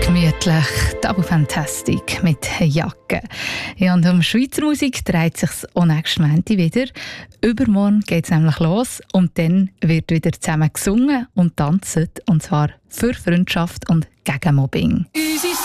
Gemütlich, Double Fantastic mit Jacke. Ja, und um Schweizer Musik dreht sich auch nächsten Montag wieder. Übermorgen geht es nämlich los und dann wird wieder zusammen gesungen und tanzen. Und zwar für Freundschaft und gegen Mobbing. Unsere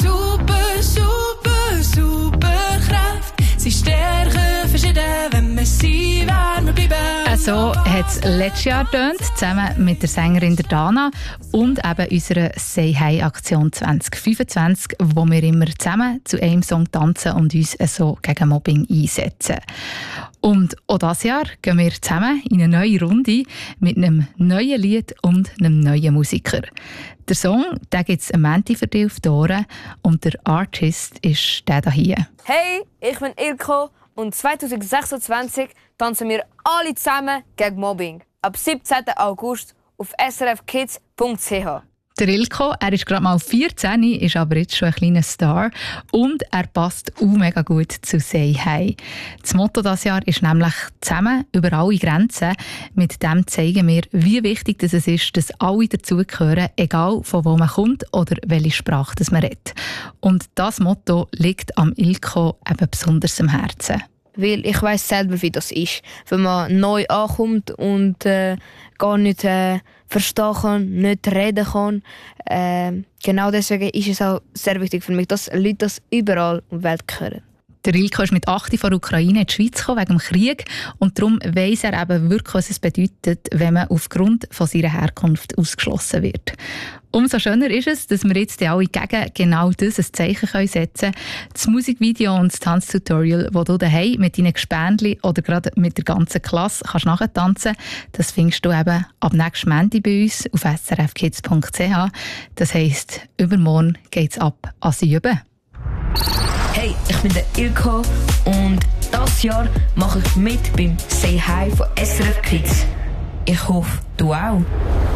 Superkraft. Sie stärken verschieden, wenn wir sie wärmer bleiben. So hat es letztes Jahr getönt, zusammen mit der Sängerin der Dana und eben unserer Say Hi Aktion 2025, wo wir immer zusammen zu einem Song tanzen und uns so gegen Mobbing einsetzen. Und auch dieses Jahr gehen wir zusammen in eine neue Runde mit einem neuen Lied und einem neuen Musiker. Der Song gibt es am Montag für dich auf die Ohren und der Artist ist der hier. Hey, ich bin Ilko und 2026 tanzen wir alle zusammen gegen Mobbing. Ab 17. August auf srfkids.ch. Der Ilko, er ist gerade mal 14, ist aber jetzt schon ein kleiner Star und er passt auch mega gut zu Say Hi. Das Motto dieses Jahr ist nämlich «Zusammen über alle Grenzen». Mit dem zeigen wir, wie wichtig es ist, dass alle dazugehören, egal von wo man kommt oder welche Sprache man redet. Und das Motto liegt am Ilko eben besonders am Herzen. Weil ich weiss selber, wie das ist, wenn man neu ankommt und gar nicht verstehen kann, nicht reden kann. Genau deswegen ist es auch sehr wichtig für mich, dass Leute das überall um die Welt hören. Der Ilko ist mit 8 von der Ukraine in die Schweiz gekommen, wegen dem Krieg. Und darum weiss er eben wirklich, was es bedeutet, wenn man aufgrund von seiner Herkunft ausgeschlossen wird. Umso schöner ist es, dass wir jetzt alle gegen genau das ein Zeichen setzen können. Das Musikvideo und das Tanztutorial, das du daheim mit deinen Gespendli oder gerade mit der ganzen Klasse kannst nachtanzen kannst, das findest du eben ab nächsten Montag bei uns auf srfkids.ch. Das heisst, übermorgen geht es ab an sie üben. Hey, ich bin der Ilko und dieses Jahr mache ich mit beim Say Hi von SRF Kids. Ich hoffe, du auch.